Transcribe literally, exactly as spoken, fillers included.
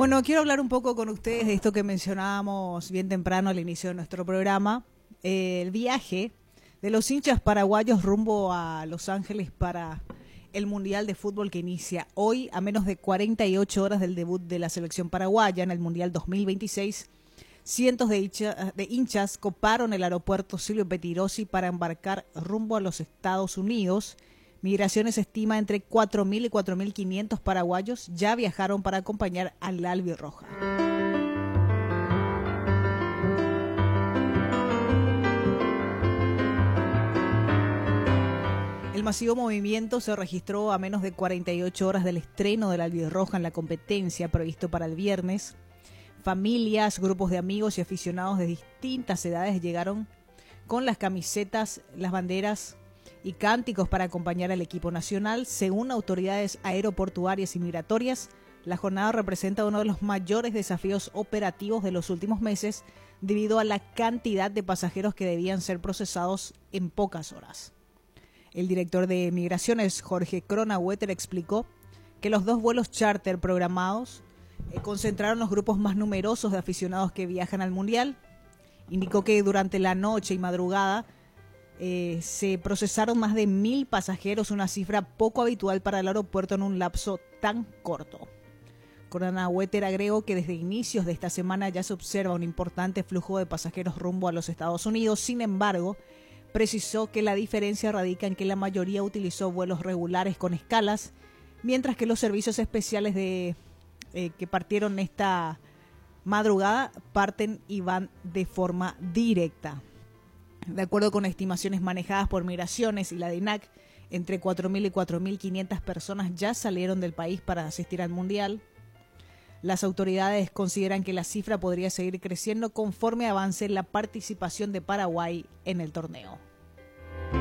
Bueno, quiero hablar un poco con ustedes de esto que mencionábamos bien temprano al inicio de nuestro programa, eh, el viaje de los hinchas paraguayos rumbo a Los Ángeles para el Mundial de Fútbol que inicia hoy, a menos de cuarenta y ocho horas del debut de la selección paraguaya en el Mundial dos mil veintiséis. Cientos de, hincha, de hinchas coparon el aeropuerto Silvio Pettirossi para embarcar rumbo a los Estados Unidos. Migraciones estima entre cuatro mil y cuatro mil quinientos paraguayos ya viajaron para acompañar al albirroja. El masivo movimiento se registró a menos de cuarenta y ocho horas del estreno del albirroja en la competencia previsto para el viernes. Familias, grupos de amigos y aficionados de distintas edades llegaron con las camisetas, las banderas y cánticos para acompañar al equipo nacional. Según autoridades aeroportuarias y migratorias, la jornada representa uno de los mayores desafíos operativos de los últimos meses debido a la cantidad de pasajeros que debían ser procesados en pocas horas. El director de Migraciones, Jorge Cronaueter, explicó que los dos vuelos charter programados eh, concentraron los grupos más numerosos de aficionados que viajan al Mundial. Indicó que durante la noche y madrugada Eh, se procesaron más de mil pasajeros, una cifra poco habitual para el aeropuerto en un lapso tan corto. Cronaueter agregó que desde inicios de esta semana ya se observa un importante flujo de pasajeros rumbo a los Estados Unidos. Sin embargo, precisó que la diferencia radica en que la mayoría utilizó vuelos regulares con escalas, mientras que los servicios especiales de, eh, que partieron esta madrugada parten y van de forma directa. De acuerdo con estimaciones manejadas por Migraciones y la D I N A C, entre cuatro mil y cuatro mil quinientas personas ya salieron del país para asistir al Mundial. Las autoridades consideran que la cifra podría seguir creciendo conforme avance la participación de Paraguay en el torneo.